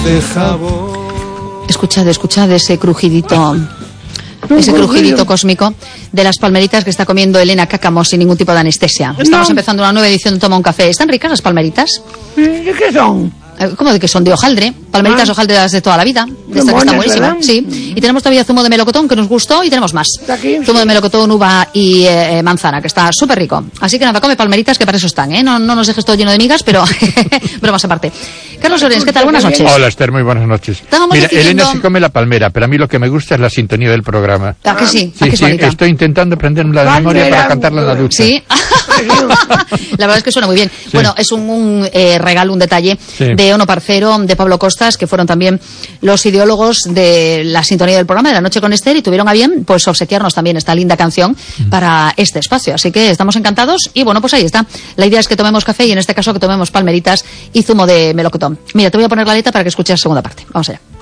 de jabón. Escuchad ese crujidito. Ese crujidito cósmico de las palmeritas que está comiendo Elena Cácamo sin ningún tipo de anestesia. Estamos empezando una nueva edición de Toma un Café. ¿Están ricas las palmeritas? ¿De qué son? ¿Cómo de que son? De hojaldre. Palmeritas hojaldre de toda la vida. De esta que está buenísima. ¿Verdad? Sí. Y tenemos todavía zumo de melocotón que nos gustó y tenemos más. Zumo de melocotón, uva y manzana, que está súper rico. Así que nada, come palmeritas que para eso están, ¿eh? No nos dejes todo lleno de migas, pero bromas aparte. Carlos Llorens, ¿qué tal? Buenas noches. Hola, Esther, muy buenas noches. Mira, Elena se come la palmera, pero a mí lo que me gusta es la sintonía del programa. ¿A que sí? Sí, estoy intentando aprenderme la de memoria para cantarla en la ducha. Sí. La verdad es que suena muy bien. Sí. Bueno, es un regalo, un detalle de Ono Parcero, de Pablo Costas, que fueron también los ideólogos de la sintonía del programa de La Noche con Esther y tuvieron a bien pues obsequiarnos también esta linda canción para este espacio. Así que estamos encantados y bueno, pues ahí está. La idea es que tomemos café y en este caso que tomemos palmeritas y zumo de melocotón. Mira, te voy a poner la letra para que escuches la segunda parte. Vamos allá.